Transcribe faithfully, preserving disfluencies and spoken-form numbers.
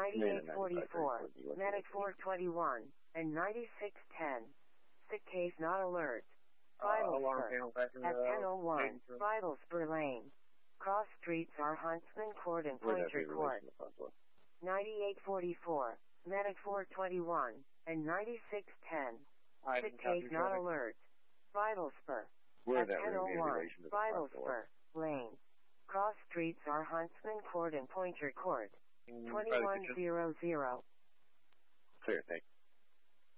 ninety-eight forty-four, Medic four twenty-one, and ninety-six ten. Sick case not alert. Vidalspur. At ten oh one, Vidalspur Lane. Cross streets are Huntsman Court and Pointer Court. ninety-eight forty-four, Medic four twenty-one, and ninety-six ten. Sick case not alert. Vidalspur. At ten oh one, Vidalspur Lane. Cross streets are Huntsman Court and Pointer Court. twenty-one hundred. Clear, thanks.